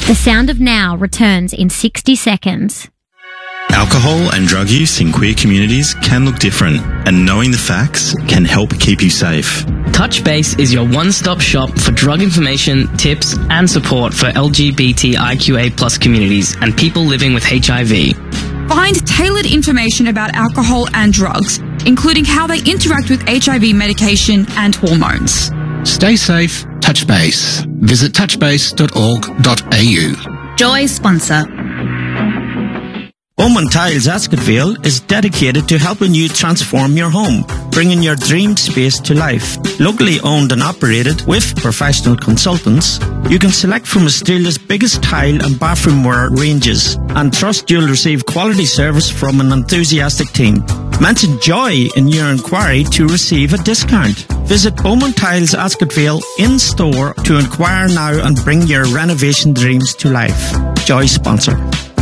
The Sound of Now returns in 60 seconds. Alcohol and drug use in queer communities can look different, and knowing the facts can help keep you safe. Touchbase is your one-stop shop for drug information, tips, and support for LGBTIQA+ communities and people living with HIV. Find tailored information about alcohol and drugs, including how they interact with HIV medication and hormones. Stay safe, Touchbase. Visit touchbase.org.au. Joy sponsor. Bowman Tiles Ascottville is dedicated to helping you transform your home, bringing your dream space to life. Locally owned and operated with professional consultants, you can select from Australia's biggest tile and bathroom ware ranges and trust you'll receive quality service from an enthusiastic team. Mention Joy in your inquiry to receive a discount. Visit Bowman Tiles Ascottville in store to inquire now and bring your renovation dreams to life. Joy sponsor.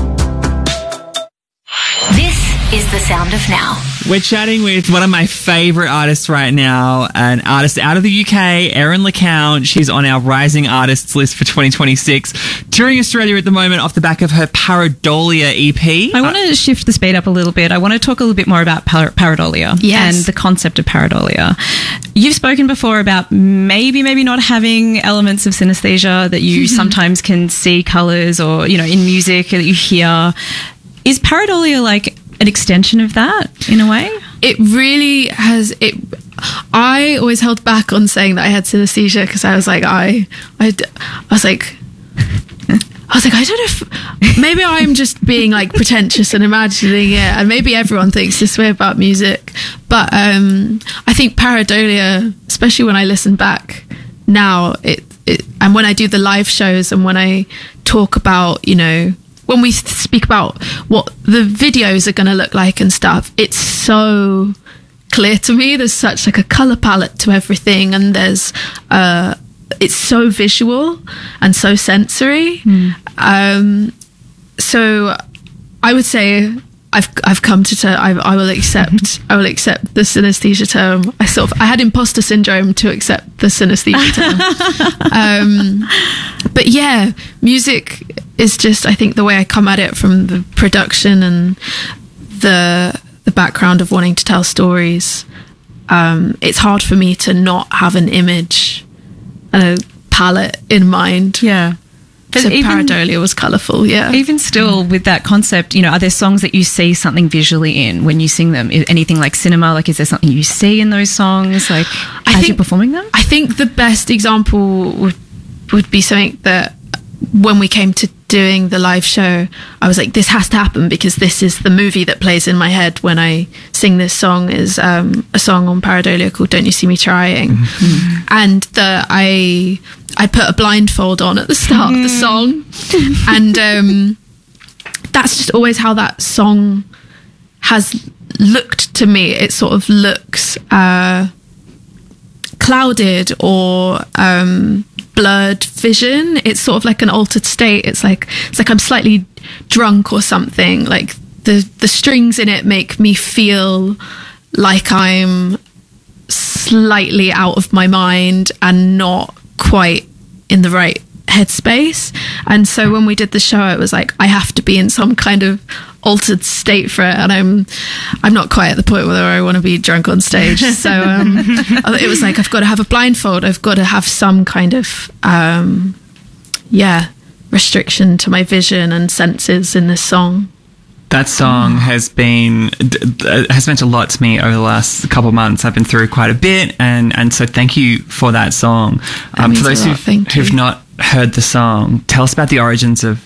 This is The Sound of Now. We're chatting with one of my favourite artists right now, an artist out of the UK, Erin LeCount. She's on our Rising Artists list for 2026, touring Australia at the moment off the back of her Pareidolia EP. I want to shift the speed up a little bit. I want to talk a little bit more about Pareidolia and the concept of Pareidolia. You've spoken before about maybe not having elements of synesthesia, that you sometimes can see colours or, in music that you hear. Is Pareidolia like an extension of that in a way? It really has. I always held back on saying that I had synesthesia because I was like, I don't know if maybe I'm just being like pretentious and imagining it, and maybe everyone thinks this way about music. But I think Pareidolia, especially when I listen back now, and when I do the live shows and when I talk about, when we speak about what the videos are going to look like and stuff, it's so clear to me. There's such like a colour palette to everything, and there's it's so visual and so sensory. So I would say I've come to I will accept the synesthesia term. I had imposter syndrome to accept the synesthesia term. But yeah, music is just, I think, the way I come at it from the production and the background of wanting to tell stories. It's hard for me to not have an image and a palette in mind. Yeah. But so Pareidolia was colourful, yeah. Even still with that concept, are there songs that you see something visually in when you sing them? Anything like cinema? Like, is there something you see in those songs, like, as you're performing them? I think the best example would be something that when we came to doing the live show, I was like, this has to happen because this is the movie that plays in my head when I sing this song, is a song on Pareidolia called Don't You See Me Trying. And I put a blindfold on at the start of the song. And that's just always how that song has looked to me. It sort of looks clouded or blurred vision. It's sort of like an altered state. It's like I'm slightly drunk or something. Like the strings in it make me feel like I'm slightly out of my mind and not quite in the right headspace. And so when we did the show, it was like I have to be in some kind of altered state for it, and I'm not quite at the point where I want to be drunk on stage. So it was like I've got to have a blindfold. I've got to have some kind of restriction to my vision and senses in this song. That song has meant a lot to me over the last couple of months. I've been through quite a bit, and so thank you for that song. For those who've not heard the song, tell us about the origins of